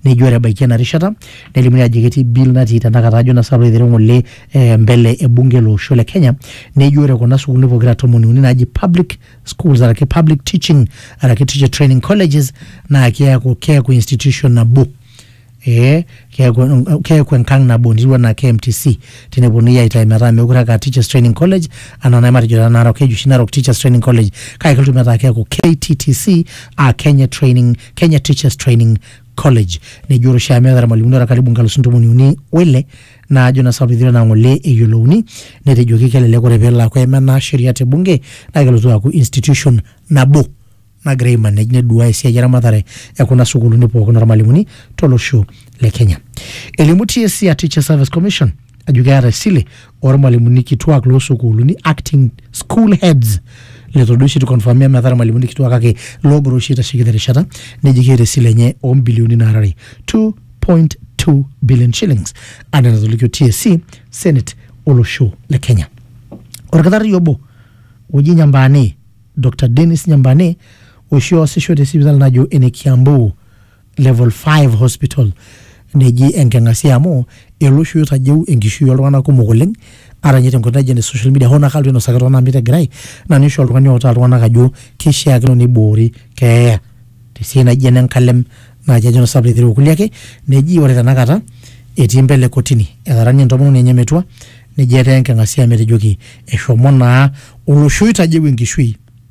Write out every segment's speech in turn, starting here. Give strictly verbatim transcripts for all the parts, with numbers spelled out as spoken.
nejo ebaiki na rishata nelimu ajo ketii bill natii tanakata ajo na sabri dire ngole eh, mbele ebunge lo shole Kenya nejo ore kuna sukulini pokira tomoni uni naji public schools araki public teaching araki teacher training colleges na kiako kiako institution na book eh kiako kiako enkang na bondirwa na K M T C tenebonia itaimera mekura ka teachers training college anana mari jora na roke jushina rock teachers training college kai kultu meta kiako K T T C a Kenya training Kenya teachers training college ne joro shamia dara malimu ra karibu ngalo sunto muniuni wele na ajo na sabidira na ngole eyolouni ne tejoki kelele ko revela ko emana sheria te bunge na galo aku institution na book na grey manage ne duwa sia jara madare ya kuna sukulu ni poko na malimuni tolosho le Kenya elimu T S C ya Teacher Service Commission ajugara sile or malimuni kitwa klo sukulu ni acting school heads le todushi to confirm ya madare malimuni kitwa kake logro shita shikidere shata ne jikere sile nye one bilioni narari two point two billion shillings ana nazulikyo T S C Senate olosho le Kenya orgadari yobo uji nyambane Doctor Dennis Nyambane Osho sisho de hospital najo ene Kiambu level five hospital neji engengasi amo elosho tajeu engishu yolwana ko mogoleng aranyete ngota jene social media hona kaldo no sagaro na mite grai na nisho lwani ota lwana kajo kishia kilo ni bori ke tisina jene nkalem na jajo no sabri thiru kuliake neji ore tanakata etimbele kotini edarani ntomono nenye metwa neji ete engengasi amete joki eshomona olosho tajeu engishu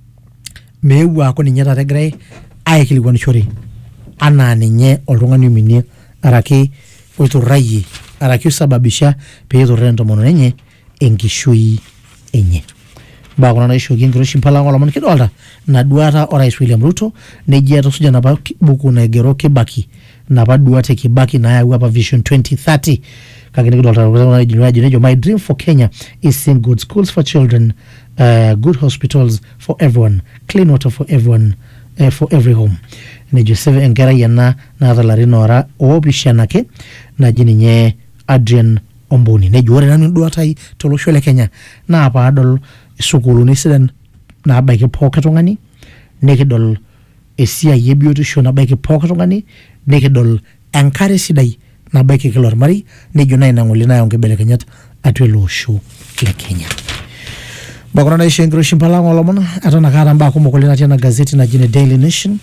mewa ko ninye tata grai aikilikuwa shori ana ninye oltung'ani minie araki oiturrayi araki sababisha peeto rento mono nenye enkishui enye ba kuna naisho kingiroshi mpala ngola mon kidolta na duata Orais William Ruto neji atosuja na ba buku na gero Kibaki na ba duate Kibaki na ya hapa Vision twenty thirty kagene kidolta na jinajo my dream for Kenya is seeing good schools for children, uh, good hospitals for everyone, clean water for everyone, uh, for every home. Ne Joseph Engera yana na dhalari nora obishana ke na jininye Adrian Omboni ne jore nanu duatai tolosho le Kenya na apa adol sukulu ni sidan na baike pokatongani ne kidol esia yebiotisho na baike pokatongani ne kidol enkare sidai na baike kilor mari ne jona ina ngoli na yonke bele Kenyat atwelosho le Kenya bakona na ishengro shimpala ngolomona atana karamba ko mokolina tena gazeti na jine Daily Nation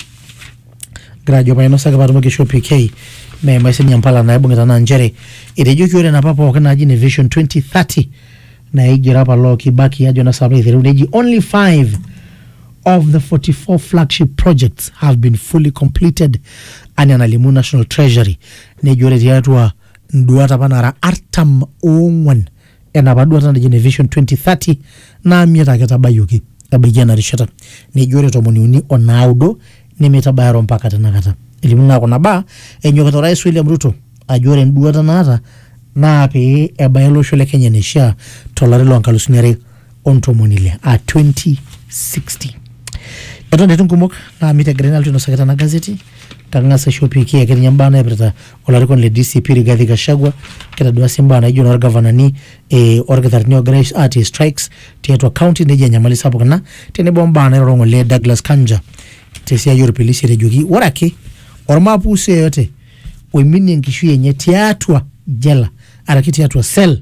grajo bayino saka batu mkisho P K me maise nyampala na ebunga na njere idejo kyore na papa wakana jine Vision twenty thirty na ijira pa lo Kibaki ajo na sabri thiru neji only five of the forty-four flagship projects have been fully completed ani analimu National Treasury nejore tiatwa nduata panara artam ongwan ena baduata na jine Vision twenty thirty na mieta ketabayuki abijana rishata nejore tomoni uni onaudo nimetabaro mpaka tanakata elimu na kona ba enyoka Rais William Ruto ajore nduata nata na pe ebayelo shole Kenya nesha tolari lo ankalusunere ontomonile a twenty sixty Etonde tunkumok na mite grenal tuno sakata na gazeti kangasa shopiki ya Kenya mbana ebrata olarikon le D C P Rigathi Gachagua kila duasi mbana ijo na governor ni e organizer ni organize art strikes tietwa county neje nyamali sapo kana tene bombana rongo le Douglas Kanja tesia Europe lisi rejugi warake orma puse yote wemini nkishu yenye tiatwa jela arakiti tiatwa cell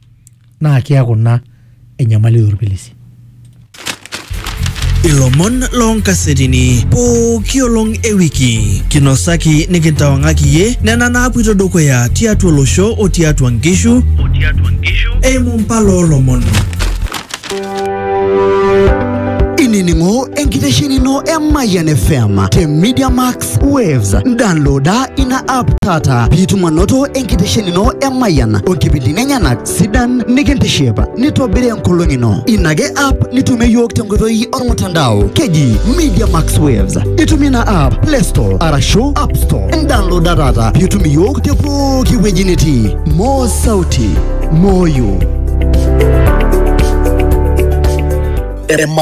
na akia kuna enyamali Europe lisi Ilomon long kasetini po kiolong ewiki kinosaki nikintawangaki ye nena na apu itodoko ya tiatu losho o tiatu angishu o tiatu angishu e mumpalo lomon Iningo enkitesheni no Mayan F M te Media Max Waves downloada ina app tata pituma noto enkitesheni no Mayan onkipindi nenyanak sidan nikentesheba nitobire nkolongi no inage app nitume yok tengotoi ormutandao keji Media Max Waves itumina app Play Store arasho App Store downloada data pitumi yok te po kiwejiniti mo sauti moyo